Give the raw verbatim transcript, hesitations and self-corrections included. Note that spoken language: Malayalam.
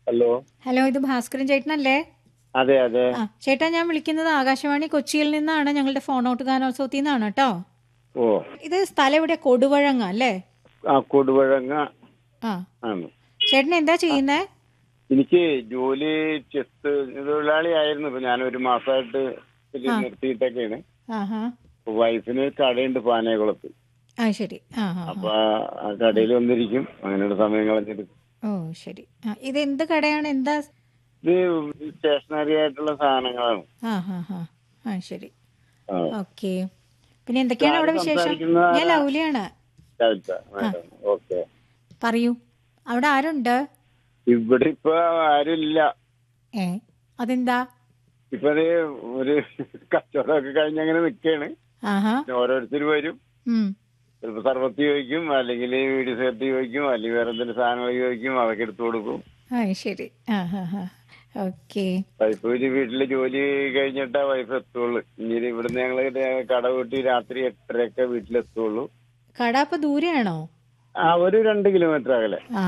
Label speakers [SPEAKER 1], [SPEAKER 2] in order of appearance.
[SPEAKER 1] ഹലോ
[SPEAKER 2] ഹലോ, ഇത് ഭാസ്കരൻ ചേട്ടനല്ലേ?
[SPEAKER 1] അതെ അതെ
[SPEAKER 2] ആ ചേട്ടാ, ഞാൻ വിളിക്കുന്നത് ആകാശവാണി കൊച്ചിയിൽ നിന്നാണ്. ഞങ്ങളുടെ ഫോൺ ഔട്ട് ഗാനോത്സവത്തിൽ നിന്നാണ് കേട്ടോ.
[SPEAKER 1] ഓ
[SPEAKER 2] ഇത് സ്ഥലം ഇവിടെ കൊടുവഴങ്ങ അല്ലേ?
[SPEAKER 1] ആ കൊടുവഴങ്ങ
[SPEAKER 2] ആ
[SPEAKER 1] ആണ്.
[SPEAKER 2] ചേട്ടൻ എന്താ ചെയ്യുന്നേ?
[SPEAKER 1] എനിക്ക് ജോലി ചെത്ത് തൊഴിലാളി ആയിരുന്നു. ഇപ്പൊ ഞാൻ ഒരു മാസമായിട്ട് ഇത്
[SPEAKER 2] ആ.
[SPEAKER 1] നിർത്തിയിട്ടൊക്കെയാണ്.
[SPEAKER 2] ആ ഹാ
[SPEAKER 1] വൈഫിന് കടയുണ്ട് പാനയകുളത്ത്.
[SPEAKER 2] ആ ശരി. ആ ഹാ ഹാ.
[SPEAKER 1] അപ്പൊ ആ കടയിൽ വന്നിരിക്കും, അങ്ങനെയുള്ള സമയം കളഞ്ഞെടുക്കും.
[SPEAKER 2] ഓ ശരി. ആ ഇത് എന്ത് കടയാണ്? എന്താ?
[SPEAKER 1] ഇത് സ്റ്റേഷനറി ആയിട്ടുള്ള സാധനങ്ങളാണ്.
[SPEAKER 2] ആ ഹാ ഹാ. ആ ശരി.
[SPEAKER 1] ആ.
[SPEAKER 2] ഓക്കെ. പിന്നെ എന്തൊക്കെയാണ് അവിടെ
[SPEAKER 1] ആര്
[SPEAKER 2] വിശേഷം?
[SPEAKER 1] സംസാരിക്കുന്നത്?
[SPEAKER 2] ഞാൻ
[SPEAKER 1] ആരാ?
[SPEAKER 2] ലൗലിയാണ്.
[SPEAKER 1] രാവിലത്തെ മാഡം. ഓക്കെ.
[SPEAKER 2] പറയൂ, അവിടെ ആരുണ്ട്?
[SPEAKER 1] ഇവിടെ ഇപ്പൊ ആരുമില്ല.
[SPEAKER 2] ഏ അതെന്താ?
[SPEAKER 1] ഇപ്പൊ ദേ ഒരു കച്ചവടമൊക്കെ കഴിഞ്ഞങ്ങനെ നിക്കാണ്.
[SPEAKER 2] ആഹാ.
[SPEAKER 1] ഓരോരുത്തർ വരും,
[SPEAKER 2] ഉം.
[SPEAKER 1] ചിലപ്പോ സർവത്ത് ചോദിക്കും, അല്ലെങ്കിൽ വീഡിയോ സെറ്റ് ചോദിക്കും, അല്ലെങ്കിൽ വേറെ എന്തെങ്കിലും സാധനങ്ങൾ ചോദിക്കും, അതൊക്കെ എടുത്തു കൊടുക്കും.
[SPEAKER 2] ആ ശരി. ആ ഹാ ഹാ. ഓക്കെ.
[SPEAKER 1] വൈഫ് ഒരു വീട്ടില് ജോലി കഴിഞ്ഞിട്ടാ വൈഫ് എത്തുള്ളൂ. ഇനി ഇവിടുന്ന് ഞങ്ങള് കട കൂട്ടി രാത്രി എട്ടരയൊക്കെ വീട്ടിലെത്തുള്ളൂ.
[SPEAKER 2] കട അപ്പൊ ദൂരെയാണോ?
[SPEAKER 1] ആ ഒരു രണ്ട് കിലോമീറ്റർ അകലെ.
[SPEAKER 2] ആ